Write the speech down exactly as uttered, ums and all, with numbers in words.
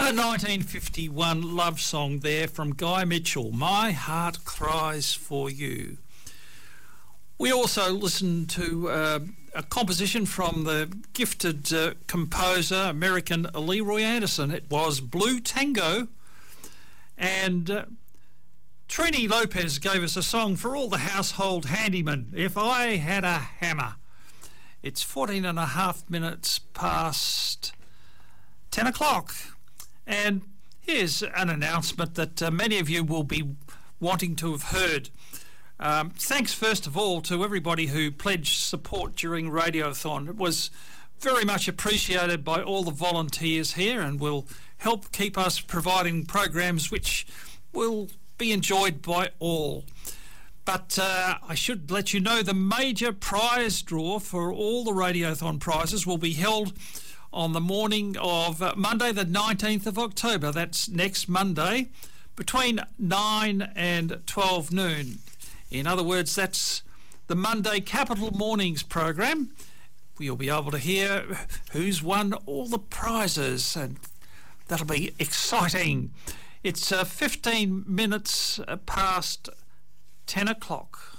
A nineteen fifty-one love song there from Guy Mitchell, My Heart Cries For You. We also listened to uh, a composition from the gifted uh, composer, American Leroy Anderson. It was Blue Tango, and uh, Trini Lopez gave us a song for all the household handymen, If I Had a Hammer. It's fourteen and a half minutes past ten o'clock. And here's an announcement that uh, many of you will be wanting to have heard. Um, thanks, first of all, to everybody who pledged support during Radiothon. It was very much appreciated by all the volunteers here and will help keep us providing programs which will be enjoyed by all. But uh, I should let you know the major prize draw for all the Radiothon prizes will be held on the morning of uh, Monday the nineteenth of October. That's next Monday, between nine and twelve noon. In other words, that's the Monday Capital Mornings program. You'll be able to hear who's won all the prizes, and that'll be exciting. It's uh, fifteen minutes past ten o'clock.